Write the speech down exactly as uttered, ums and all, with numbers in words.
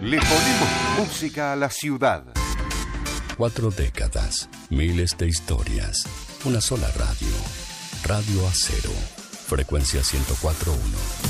Le ponemos música a la ciudad. Cuatro décadas, miles de historias, una sola radio. Radio Acero, frecuencia ciento cuatro punto uno.